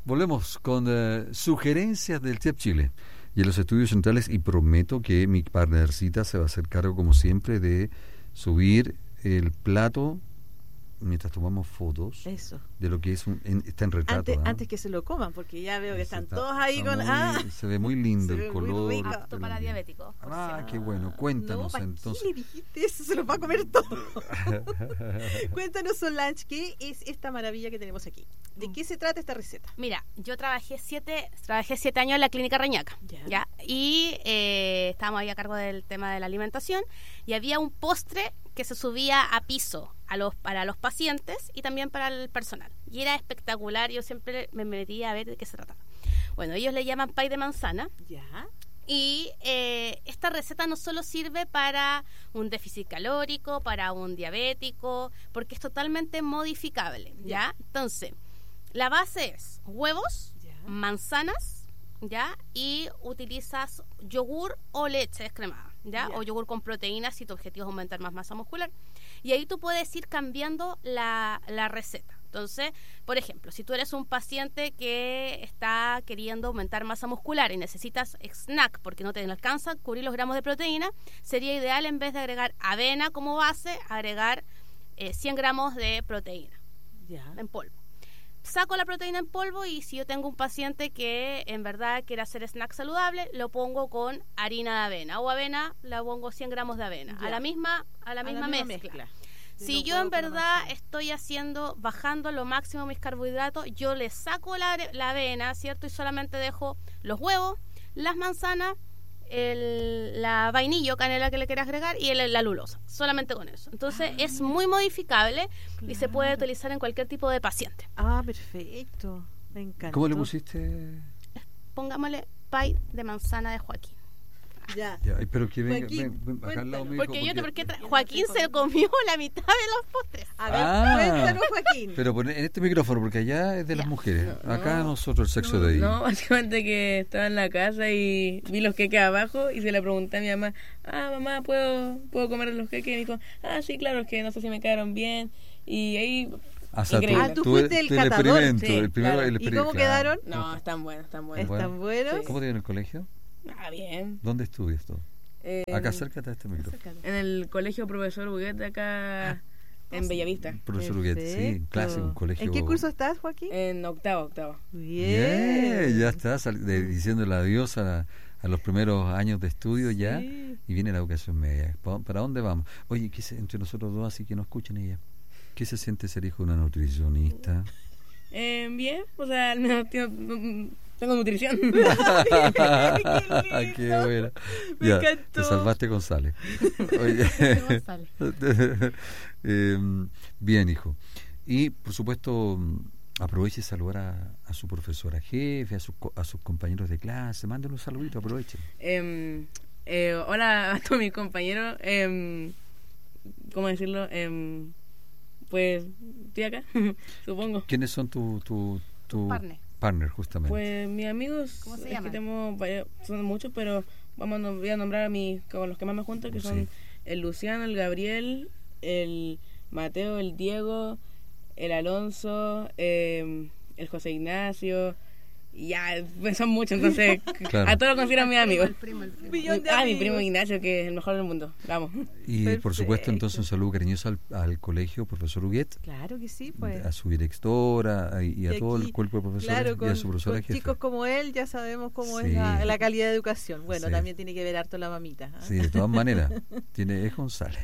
Volvemos con sugerencias del Chef Chile y en los estudios centrales, y prometo que mi partnercita se va a hacer cargo, como siempre, de subir el plato mientras tomamos fotos. Eso. De lo que es está en retrato. Antes que se lo coman, porque ya veo que están todos ahí con... Se ve muy lindo el color. Apto para diabéticos. Qué bueno. Cuéntanos entonces. ¿Qué le dijiste eso? Se lo va a comer todo. Cuéntanos, Solange, ¿qué es esta maravilla que tenemos aquí? ¿De qué se trata esta receta? Mira, yo trabajé 7 años en la clínica Reñaca, ¿ya? Y estábamos ahí a cargo del tema de la alimentación, y había un postre que se subía a piso para los pacientes y también para el personal. Y era espectacular, yo siempre me metía a ver de qué se trataba. Bueno, ellos le llaman pay de manzana. Ya. Y esta receta no solo sirve para un déficit calórico, para un diabético, porque es totalmente modificable, ¿ya? Entonces, la base es huevos, manzanas, ¿ya? Y utilizas yogur o leche descremada, ¿ya? O yogur con proteínas si tu objetivo es aumentar más masa muscular. Y ahí tú puedes ir cambiando la receta. Entonces, por ejemplo, si tú eres un paciente que está queriendo aumentar masa muscular y necesitas snack porque no te alcanza a cubrir los gramos de proteína, sería ideal, en vez de agregar avena como base, agregar 100 gramos de proteína en polvo. Saco la proteína en polvo, y si yo tengo un paciente que en verdad quiere hacer snack saludable, lo pongo con harina de avena, o avena, la pongo 100 gramos de avena, a la misma mezcla. Si yo en verdad estoy bajando lo máximo mis carbohidratos, yo le saco la avena, ¿cierto? Y solamente dejo los huevos, las manzanas, la vainilla o canela que le quieras agregar y la lulosa, solamente con eso. Entonces es muy modificable y se puede utilizar en cualquier tipo de paciente. Perfecto, me encanta. ¿Cómo le pusiste? Pongámosle pay de manzana de Joaquín. Ya, pero que venga acá al lado mío. Porque Joaquín se comió la mitad de los postres. A ver, cuéntanos, Joaquín. Pero en este micrófono, porque allá es de las mujeres. Acá nosotros el sexo de ahí. No, básicamente que estaba en la casa y vi los queques abajo y se le pregunté a mi mamá, mamá, ¿puedo comer los queques? Y me dijo, sí, claro, es que no sé si me quedaron bien. Y ahí... tú fuiste el catador. El primero, el ¿Y cómo quedaron? No, están buenos. ¿Están buenos? Sí. ¿Cómo te dio en el colegio? Bien. ¿Dónde estudias tú? Acá, acércate a este micrófono. En el colegio Profesor Huguet de acá en Bellavista. Profesor Huguet, sí, clásico, un colegio. ¿En qué curso estás, Joaquín? En octavo. Bien. Ya estás diciéndole adiós a los primeros años de estudio ya, y viene la educación media. ¿Para dónde vamos? Oye, entre nosotros dos, así que no escuchen ella. ¿Qué se siente ser hijo de una nutricionista? Bien, o sea, al menos tengo nutrición. Qué buena. Me encantó. Te salvaste, González. Oye. Bien, hijo. Y, por supuesto, aproveche y saludar a su profesora jefe, a sus compañeros de clase. Mándenle un saludito, aproveche. Hola a todos mis compañeros. ¿Cómo decirlo? Pues estoy acá, supongo. ¿Quiénes son tu partner, justamente? Pues mis amigos, ¿cómo se llaman? Son muchos, pero voy a nombrar con los que más me junto, que son el Luciano, el Gabriel, el Mateo, el Diego, el Alonso, el José Ignacio. Ya, pues son muchos, entonces claro. A todos los considero mis amigos. Mi primo Ignacio, que es el mejor del mundo. Vamos. Y perfecto. Por supuesto, entonces un saludo cariñoso al colegio Profesor Huguet. Claro que sí, pues. A su directora y a todo el cuerpo de profesores, claro, y a su profesora jefe. Chicos como él ya sabemos cómo es la calidad de educación. Bueno, también tiene que ver harto la mamita. Sí, de todas maneras. Es González.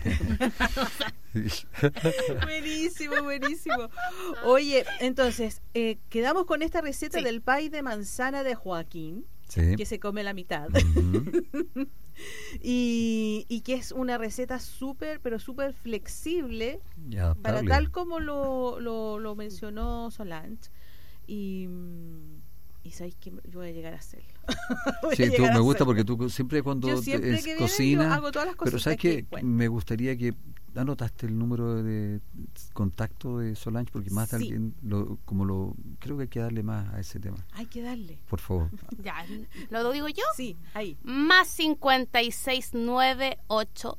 Buenísimo. Oye, entonces, quedamos con esta receta del pay de manzana de Joaquín, que se come la mitad. Uh-huh. y que es una receta súper flexible para tal como lo mencionó Solange. Y sabéis que yo voy a llegar a hacerlo. Me gusta porque tú siempre cuando cocinas, hago todas las cosas. Pero sabes que me gustaría que anotaste el número de contacto de Solange, porque más de alguien creo que hay que darle más a ese tema. Hay que darle. Por favor. Ya, ¿lo digo yo? Sí, ahí. Más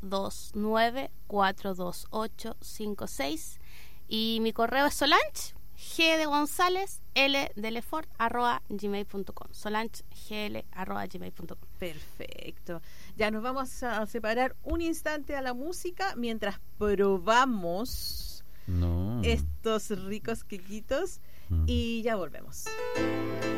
569-829-42856. Y mi correo es Solange G de González, L de Lefort, @gmail.com. solangegl@gmail.com. Perfecto. Ya nos vamos a separar un instante a la música mientras probamos estos ricos quequitos y ya volvemos.